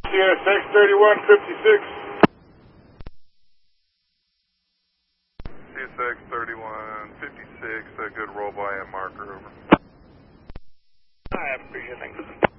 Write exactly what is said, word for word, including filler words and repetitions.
C S X thirty-one fifty-six. C S X thirty-one fifty-six, a good roll by and marker over. I appreciate it. Thanks.